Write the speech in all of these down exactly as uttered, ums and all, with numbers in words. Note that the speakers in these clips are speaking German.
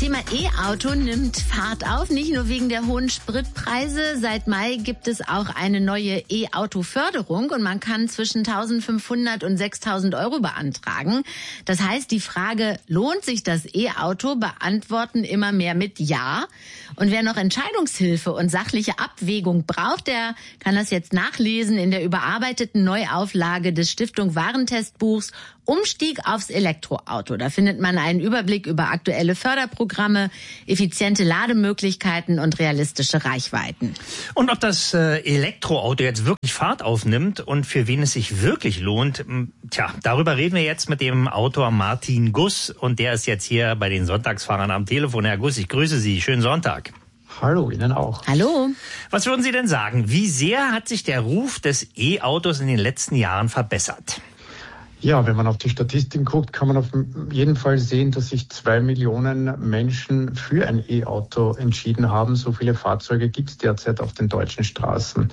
Thema E-Auto nimmt Fahrt auf, nicht nur wegen der hohen Spritpreise. Seit Mai gibt es auch eine neue E-Auto-Förderung und man kann zwischen eintausendfünfhundert und sechstausend Euro beantragen. Das heißt, die Frage, lohnt sich das E-Auto, beantworten immer mehr mit Ja. Und wer noch Entscheidungshilfe und sachliche Abwägung braucht, der kann das jetzt nachlesen in der überarbeiteten Neuauflage des Stiftung Warentestbuchs Umstieg aufs Elektroauto. Da findet man einen Überblick über aktuelle Förderprogramme, effiziente Lademöglichkeiten und realistische Reichweiten. Und ob das äh, Elektroauto jetzt wirklich Fahrt aufnimmt und für wen es sich wirklich lohnt, tja, darüber reden wir jetzt mit dem Autor Martin Guss und der ist jetzt hier bei den Sonntagsfahrern am Telefon. Herr Guss, ich grüße Sie. Schönen Sonntag. Hallo, Ihnen auch. Hallo. Was würden Sie denn sagen? Wie sehr hat sich der Ruf des E-Autos in den letzten Jahren verbessert? Ja, wenn man auf die Statistiken guckt, kann man auf jeden Fall sehen, dass sich zwei Millionen Menschen für ein E-Auto entschieden haben. So viele Fahrzeuge gibt es derzeit auf den deutschen Straßen.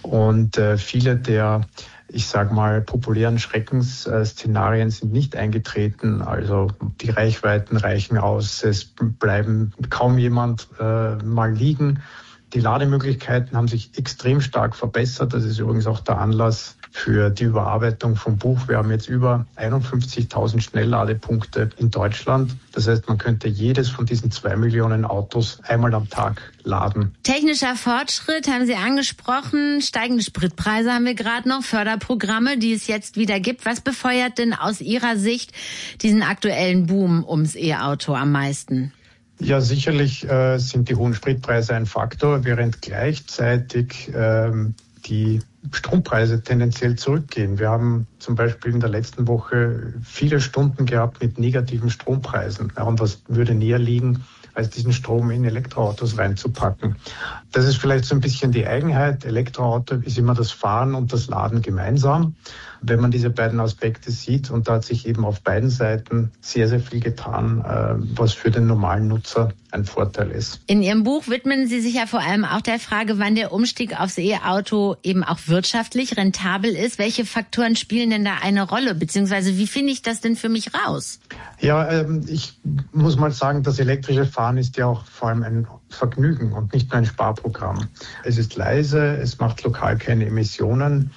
Und äh, viele der, ich sag mal, populären Schreckensszenarien sind nicht eingetreten. Also die Reichweiten reichen aus, es bleiben kaum jemand äh, mal liegen. Die Lademöglichkeiten haben sich extrem stark verbessert. Das ist übrigens auch der Anlass für die Überarbeitung vom Buch. Wir haben jetzt über einundfünfzigtausend Schnellladepunkte in Deutschland. Das heißt, man könnte jedes von diesen zwei Millionen Autos einmal am Tag laden. Technischer Fortschritt haben Sie angesprochen. Steigende Spritpreise haben wir gerade noch. Förderprogramme, die es jetzt wieder gibt. Was befeuert denn aus Ihrer Sicht diesen aktuellen Boom ums E-Auto am meisten? Ja, sicherlich äh, sind die hohen Spritpreise ein Faktor, während gleichzeitig ähm, die Strompreise tendenziell zurückgehen. Wir haben zum Beispiel in der letzten Woche viele Stunden gehabt mit negativen Strompreisen. Ja, und was würde näher liegen, als diesen Strom in Elektroautos reinzupacken? Das ist vielleicht so ein bisschen die Eigenheit. Elektroauto ist immer das Fahren und das Laden gemeinsam. Wenn man diese beiden Aspekte sieht, und da hat sich eben auf beiden Seiten sehr, sehr viel getan, was für den normalen Nutzer ein Vorteil ist. In Ihrem Buch widmen Sie sich ja vor allem auch der Frage, wann der Umstieg aufs E-Auto eben auch wirtschaftlich rentabel ist. Welche Faktoren spielen denn da eine Rolle? Beziehungsweise wie finde ich das denn für mich raus? Ja, ich muss mal sagen, das elektrische Fahren ist ja auch vor allem ein Vergnügen und nicht nur ein Sparprogramm. Es ist leise, es macht lokal keine Emissionen.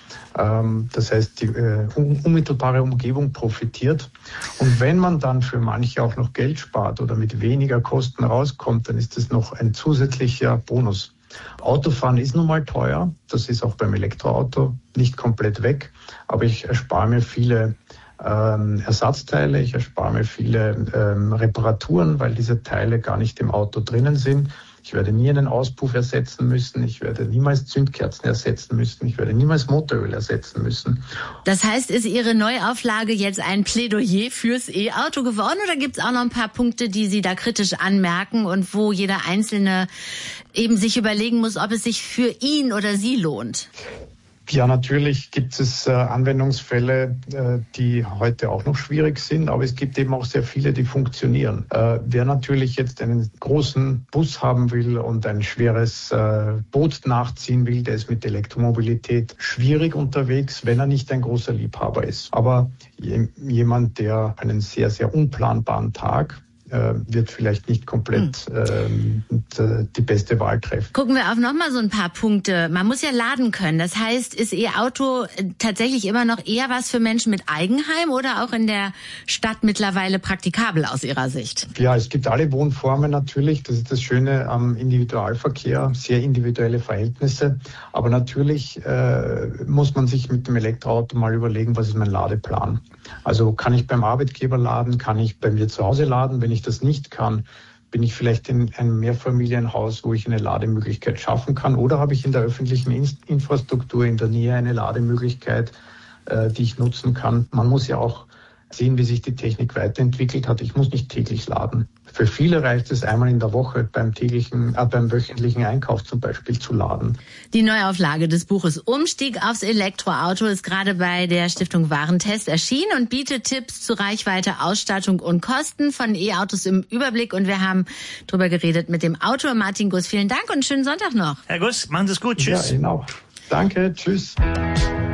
Das heißt, die äh, unmittelbare Umgebung profitiert. Und wenn man dann für manche auch noch Geld spart oder mit weniger Kosten rauskommt, dann ist das noch ein zusätzlicher Bonus. Autofahren ist nun mal teuer. Das ist auch beim Elektroauto nicht komplett weg. Aber ich erspare mir viele ähm, Ersatzteile, ich erspare mir viele ähm, Reparaturen, weil diese Teile gar nicht im Auto drinnen sind. Ich werde nie einen Auspuff ersetzen müssen. Ich werde niemals Zündkerzen ersetzen müssen. Ich werde niemals Motoröl ersetzen müssen. Das heißt, ist Ihre Neuauflage jetzt ein Plädoyer fürs E-Auto geworden oder gibt es auch noch ein paar Punkte, die Sie da kritisch anmerken und wo jeder Einzelne eben sich überlegen muss, ob es sich für ihn oder sie lohnt? Ja, natürlich gibt es äh, Anwendungsfälle, äh, die heute auch noch schwierig sind, aber es gibt eben auch sehr viele, die funktionieren. Äh, wer natürlich jetzt einen großen Bus haben will und ein schweres äh, Boot nachziehen will, der ist mit Elektromobilität schwierig unterwegs, wenn er nicht ein großer Liebhaber ist. Aber jemand, der einen sehr, sehr unplanbaren Tag wird vielleicht nicht komplett ähm, die beste Wahl treffen. Gucken wir auf nochmal so ein paar Punkte. Man muss ja laden können. Das heißt, ist E-Auto tatsächlich immer noch eher was für Menschen mit Eigenheim oder auch in der Stadt mittlerweile praktikabel aus Ihrer Sicht? Ja, es gibt alle Wohnformen natürlich. Das ist das Schöne am Individualverkehr. Sehr individuelle Verhältnisse. Aber natürlich äh, muss man sich mit dem Elektroauto mal überlegen, was ist mein Ladeplan? Also kann ich beim Arbeitgeber laden? Kann ich bei mir zu Hause laden? Wenn ich das nicht kann, bin ich vielleicht in einem Mehrfamilienhaus, wo ich eine Lademöglichkeit schaffen kann, oder habe ich in der öffentlichen Infrastruktur in der Nähe eine Lademöglichkeit, äh, die ich nutzen kann. Man muss ja auch sehen, wie sich die Technik weiterentwickelt hat. Ich muss nicht täglich laden. Für viele reicht es einmal in der Woche beim täglichen, äh, beim wöchentlichen Einkauf zum Beispiel zu laden. Die Neuauflage des Buches Umstieg aufs Elektroauto ist gerade bei der Stiftung Warentest erschienen und bietet Tipps zu Reichweite, Ausstattung und Kosten von E-Autos im Überblick. Und wir haben drüber geredet mit dem Autor Martin Guss. Vielen Dank und schönen Sonntag noch. Herr Guss, machen Sie es gut. Tschüss. Ja, genau. Danke. Tschüss.